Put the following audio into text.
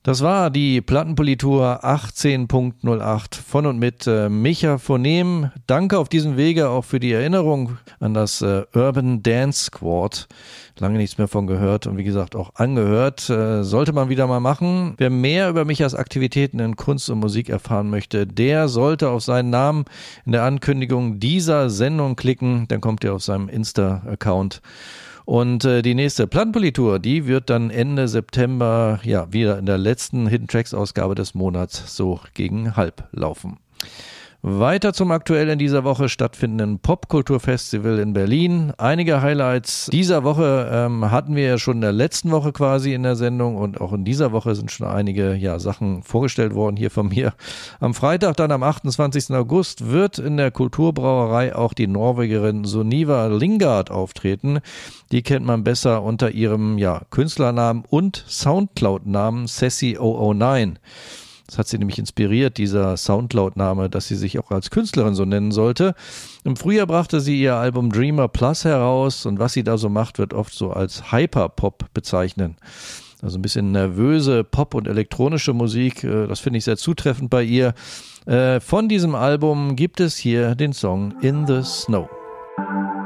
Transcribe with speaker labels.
Speaker 1: Das war die Plattenpolitur 18.08 von und mit Micha Phonem. Danke auf diesem Wege auch für die Erinnerung an das Urban Dance Squad. Lange nichts mehr von gehört und wie gesagt auch angehört. Sollte man wieder mal machen. Wer mehr über Michas Aktivitäten in Kunst und Musik erfahren möchte, der sollte auf seinen Namen in der Ankündigung dieser Sendung klicken. Dann kommt ihr auf seinem Insta-Account. Und die nächste Plattenpolitur, die wird dann Ende September wieder in der letzten Hidden Tracks Ausgabe des Monats so gegen halb laufen. Weiter zum aktuell in dieser Woche stattfindenden Popkulturfestival in Berlin. Einige Highlights dieser Woche hatten wir ja schon in der letzten Woche quasi in der Sendung und auch in dieser Woche sind schon einige Sachen vorgestellt worden hier von mir. Am Freitag, dann am 28. August, wird in der Kulturbrauerei auch die Norwegerin Sunniva Lingard auftreten. Die kennt man besser unter ihrem Künstlernamen und Soundcloud-Namen Sassy009. Das hat sie nämlich inspiriert, dieser Soundcloud-Name, dass sie sich auch als Künstlerin so nennen sollte. Im Frühjahr brachte sie ihr Album Dreamer Plus heraus und was sie da so macht, wird oft so als Hyperpop bezeichnen. Also ein bisschen nervöse Pop- und elektronische Musik, das finde ich sehr zutreffend bei ihr. Von diesem Album gibt es hier den Song In the Snow.